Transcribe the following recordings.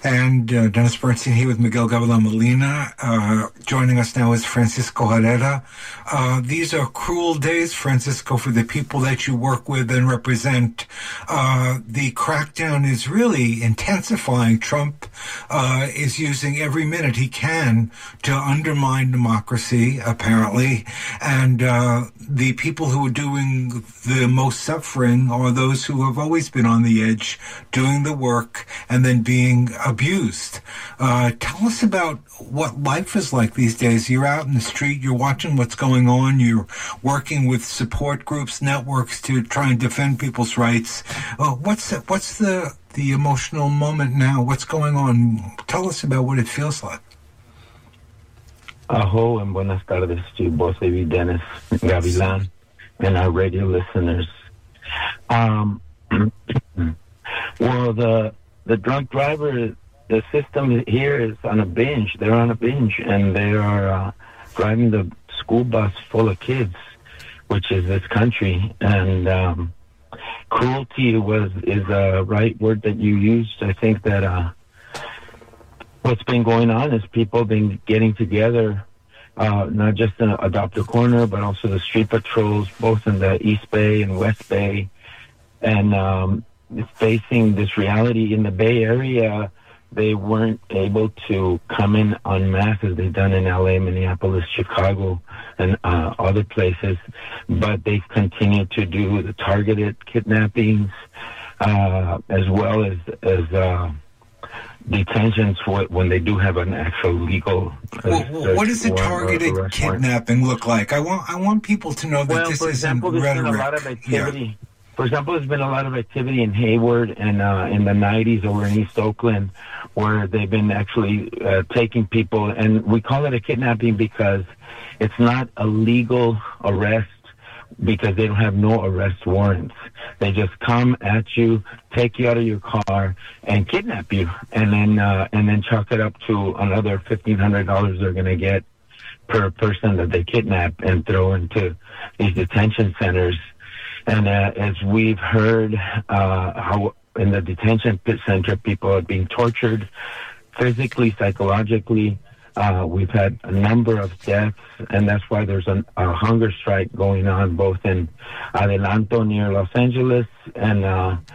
And Dennis Bernstein here with Miguel Gavilan Molina. Joining us now is Francisco Herrera. These are cruel days, Francisco, for the people that you work with and represent. The crackdown is really intensifying. Trump is using every minute he can to undermine democracy, apparently. And the people who are doing the most suffering are those who have always been on the edge, doing the work, and then being abused. Tell us about what life is like these days. You're out in the street, you're watching what's going on, you're working with support groups, networks to try and defend people's rights. What's the emotional moment now? What's going on? Tell us about what it feels like. Aho and buenas tardes to both of you, Dennis Gavilan, and our radio listeners. Well, the drunk driver, the system here is on a binge. They're on a binge, and they are driving the school bus full of kids, which is this country. And cruelty is a right word that you used. I think that what's been going on is people been getting together, not just in Adopt a Corner, but also the street patrols, both in the East Bay and West Bay, and facing this reality. In the Bay Area, they weren't able to come in en masse as they've done in LA, Minneapolis, Chicago, and other places, but they've continued to do the targeted kidnappings, as well as detentions when they do have an actual legal. What does a targeted kidnapping look like? I want people to know that this isn't rhetoric. There's been a lot of activity. Yeah. For example, there's been a lot of activity in Hayward and in the 90s over in East Oakland, where they've been actually taking people, and we call it a kidnapping because it's not a legal arrest, because they don't have no arrest warrants. They just come at you, take you out of your car, and kidnap you, and then chalk it up to another $1,500 they're going to get per person that they kidnap and throw into these detention centers. And as we've heard, how in the detention center people are being tortured physically, psychologically. We've had a number of deaths, and that's why there's a hunger strike going on both in Adelanto near Los Angeles and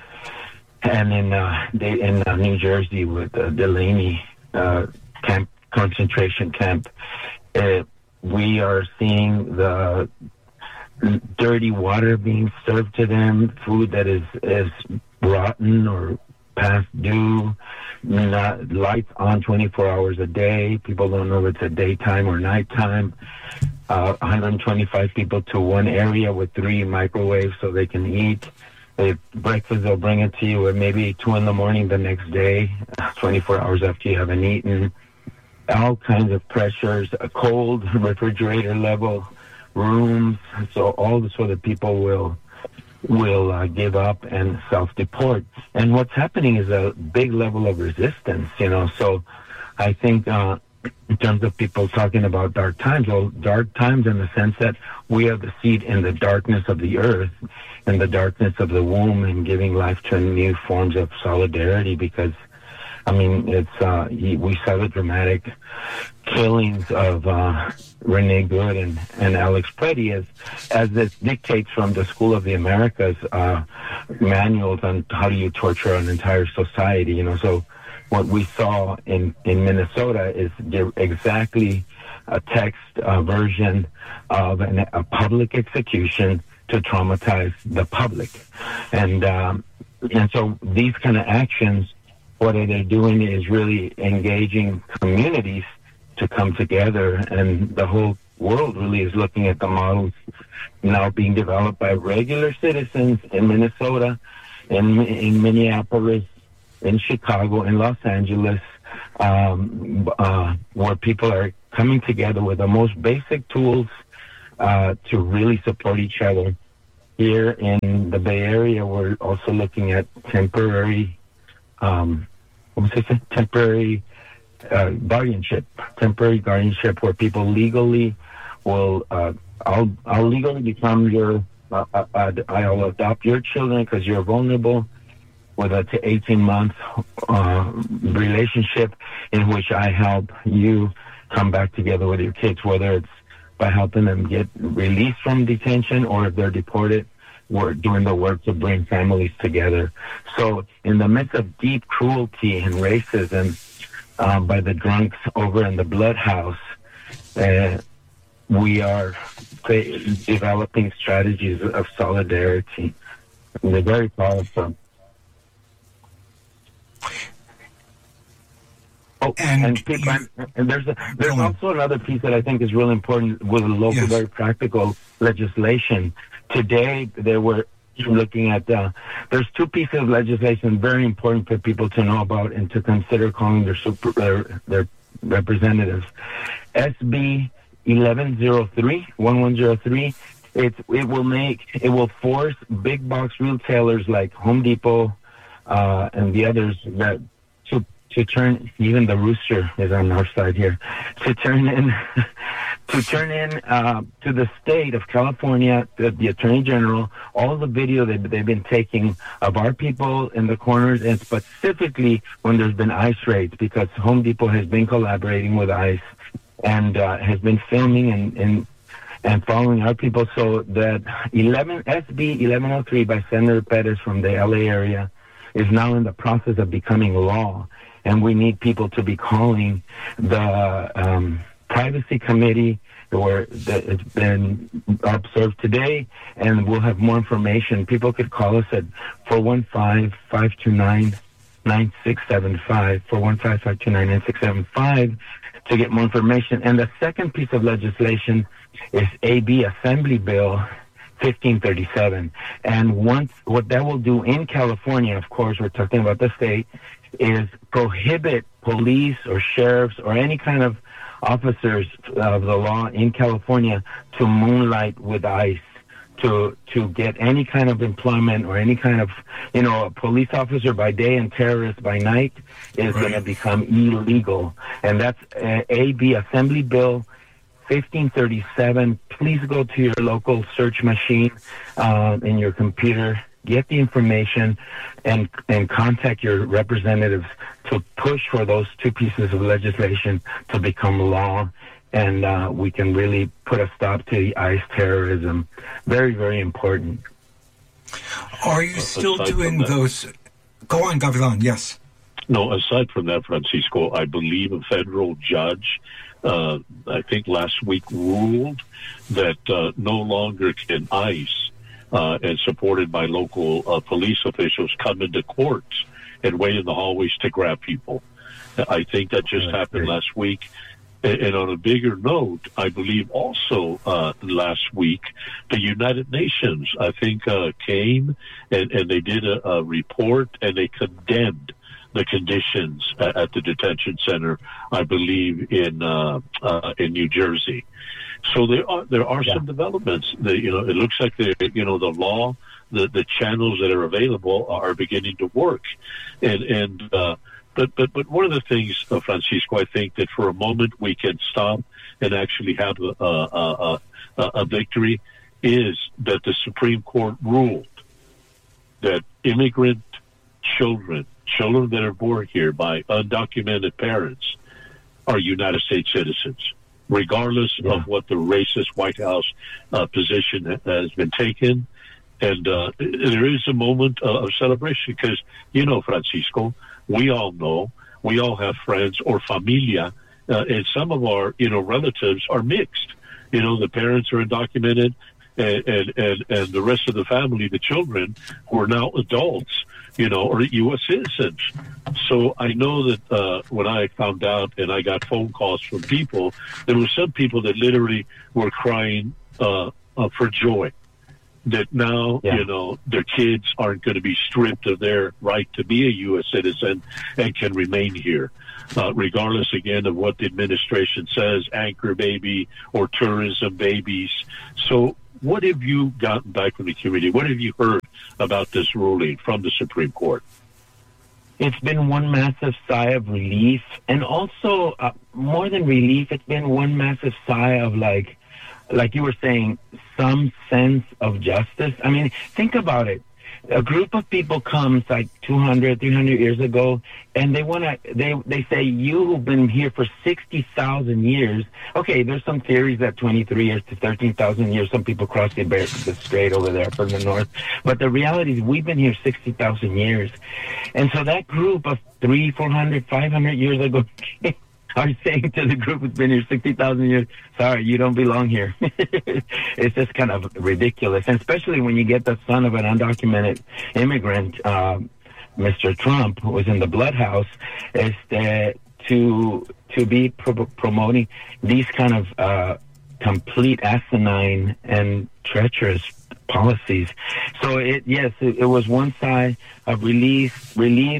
in New Jersey with the Delaney concentration camp. We are seeing the dirty water being served to them, food that is rotten or past due, not lights on 24 hours a day. People don't know if it's a daytime or nighttime. 125 people to one area with 3 microwaves so they can eat. Breakfast, they'll bring it to you at maybe 2 in the morning the next day, 24 hours after you haven't eaten. All kinds of pressures, a cold refrigerator level rooms, so that people will give up and self-deport. And what's happening is a big level of resistance, so I think in terms of people talking about dark times, well, dark times in the sense that we are the seed in the darkness of the earth, in the darkness of the womb, and giving life to new forms of solidarity, because we saw the dramatic killings of Renee Good and Alex Preddy as this dictates from the School of the Americas manuals on how do you torture an entire society. So what we saw in Minnesota is exactly a text version of a public execution to traumatize the public, and so these kind of actions, what they're doing is really engaging communities to come together, and the whole world really is looking at the models now being developed by regular citizens in Minnesota, in Minneapolis, in Chicago, in Los Angeles, where people are coming together with the most basic tools to really support each other. Here in the Bay Area, we're also looking at temporary guardianship where people legally will, I'll legally become your, I'll adopt your children because you're vulnerable, with a 18-month relationship in which I help you come back together with your kids, whether it's by helping them get released from detention or if they're deported, we're doing the work to bring families together. So in the midst of deep cruelty and racism by the drunks over in the Blood House, we are developing strategies of solidarity. And they're very powerful. Oh, and there's also another piece that I think is really important with local, very practical legislation. Today, they were looking at, there's two pieces of legislation very important for people to know about and to consider calling their representatives. SB 1103, it will force big box retailers like Home Depot and the others that to turn, even the rooster is on our side here, to turn in to the state of California, the Attorney General, all the video they've been taking of our people in the corners, and specifically when there's been ICE raids, because Home Depot has been collaborating with ICE and has been filming and following our people. So that SB 1103 by Senator Perez from the LA area is now in the process of becoming law. And we need people to be calling the privacy committee where it's been observed today, and we'll have more information. People could call us at 415-529-9675, 415-529-9675 to get more information. And the second piece of legislation is AB Assembly Bill 1537. And what that will do in California, of course, we're talking about the state, is prohibit police or sheriffs or any kind of officers of the law in California to moonlight with ICE, to get any kind of employment or any kind of, a police officer by day and terrorist by night is going to become illegal. And that's AB Assembly Bill 1537. Please go to your local search machine in your computer, get the information, and contact your representatives to push for those two pieces of legislation to become law, and we can really put a stop to the ICE terrorism. Very, very important. Are you still doing those? Go on, Gavilan, yes. No, aside from that, Francisco, I believe a federal judge, I think last week, ruled that no longer can ICE, and supported by local police officials, come into courts and wait in the hallways to grab people. I think that just happened last week. And on a bigger note, I believe also last week, the United Nations, I think, came and they did a report and they condemned the conditions at the detention center, I believe, in New Jersey. So there are some developments. It looks like the law, the channels that are available are beginning to work, but one of the things, Francisco, I think that for a moment we can stop and actually have a victory is that the Supreme Court ruled that immigrant children that are born here by undocumented parents are United States citizens, regardless of what the racist White House position has been taken. And there is a moment of celebration because, Francisco, we all know, we all have friends or familia, and some of our, relatives are mixed. The parents are undocumented, and the rest of the family, the children, who are now adults, or U.S. citizens. So I know that when I found out and I got phone calls from people, there were some people that literally were crying for joy that now, their kids aren't going to be stripped of their right to be a U.S. citizen and can remain here, regardless, again, of what the administration says, anchor baby or tourism babies. So what have you gotten back from the community? What have you heard about this ruling from the Supreme Court? It's been one massive sigh of relief, and also more than relief, it's been one massive sigh of like you were saying, some sense of justice. I mean, think about it. a group of people comes like 200, 300 years ago, and they say, you who've been here for 60,000 years. Okay, there's some theories that 23 years to 13,000 years, some people cross the strait over there from the north. But the reality is we've been here 60,000 years. And so that group of 300, 400, 500 years ago are saying to the group who's been here 60,000 years, sorry, you don't belong here. It's just kind of ridiculous. And especially when you get the son of an undocumented immigrant, Mr. Trump, who was in the blood house, is to be promoting these kind of complete asinine and treacherous policies. So it was one side of relief,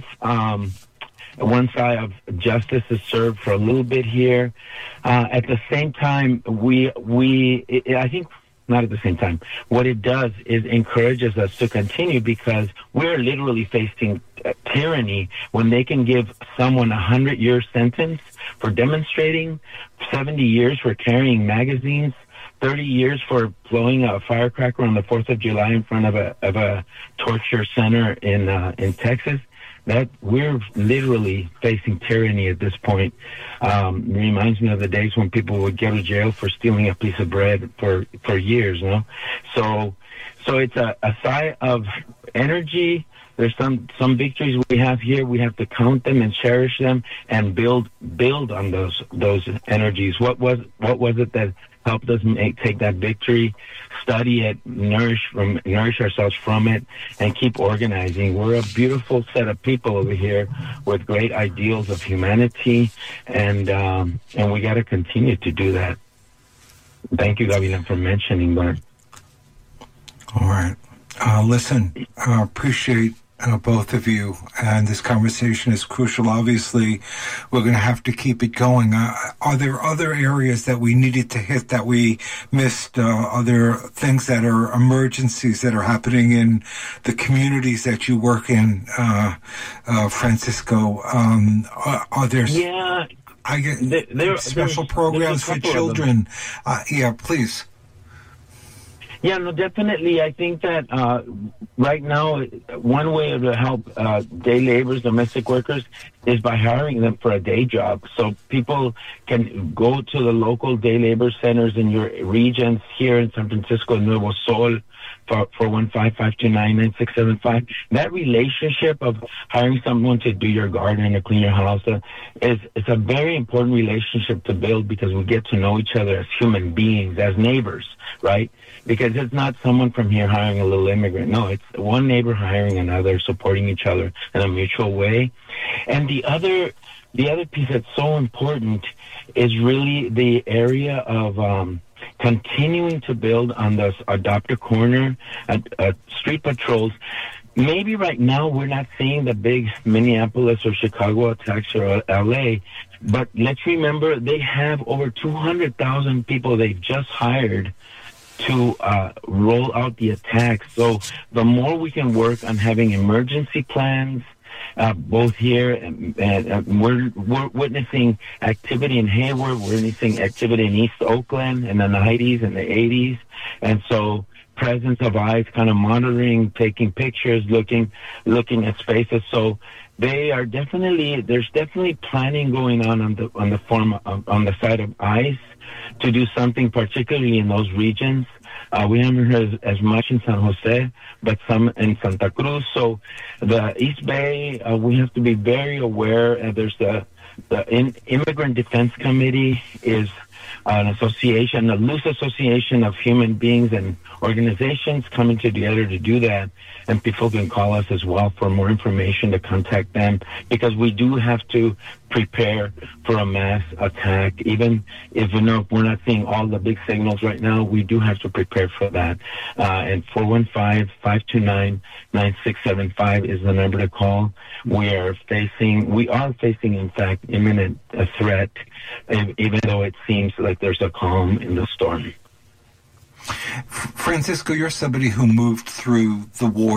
one side of justice is served for a little bit here. At the same time, I think not at the same time. What it does is encourages us to continue, because we're literally facing tyranny when they can give someone 100-year sentence for demonstrating, 70 years for carrying magazines, 30 years for blowing a firecracker on the 4th of July in front of a torture center in Texas. That we're literally facing tyranny at this point. Reminds me of the days when people would go to jail for stealing a piece of bread for years, you know? So it's a sigh of energy. There's some victories we have here. We have to count them and cherish them and build on those energies. What was it that helped us take that victory, study it, nourish ourselves from it, and keep organizing? We're a beautiful set of people over here with great ideals of humanity, and we got to continue to do that. Thank you, Gavilan, for mentioning that. All right. Listen, I appreciate both of you, and this conversation is crucial. Obviously, we're going to have to keep it going. Are there other areas that we needed to hit that we missed? Other things that are emergencies that are happening in the communities that you work in, Francisco? Are there? Yeah, there special programs for children. Yeah, please. Yeah, no, definitely. I think that right now, one way to help day laborers, domestic workers, is by hiring them for a day job. So people can go to the local day labor centers in your regions here in San Francisco, Nuevo Sol, 415-529-9675. That relationship of hiring someone to do your garden or clean your house is a very important relationship to build, because we get to know each other as human beings, as neighbors, right? Because it's not someone from here hiring a little immigrant. No, it's one neighbor hiring another, supporting each other in a mutual way. And the other piece that's so important is really the area of continuing to build on this Adopt a Corner, street patrols. Maybe right now we're not seeing the big Minneapolis or Chicago attacks or LA, but let's remember they have over 200,000 people they've just hired to roll out the attacks. So the more we can work on having emergency plans, both here and we're witnessing activity in Hayward, we're witnessing activity in East Oakland in the 90s and the 80s, and so presence of eyes, kind of monitoring, taking pictures, looking at spaces. So there's definitely planning going on the side of ICE to do something particularly in those regions. We haven't heard as much in San Jose, but some in Santa Cruz. So the East Bay, we have to be very aware. There's the Immigrant Defense Committee is an association, a loose association of human beings and organizations coming together to do that. And people can call us as well for more information to contact them, because we do have to prepare for a mass attack. Even if we're not seeing all the big signals right now, we do have to prepare for that. And 415-529-9675 is the number to call. We are facing, in fact, imminent threat, even though it seems like there's a calm in the storm. Francisco, you're somebody who moved through the war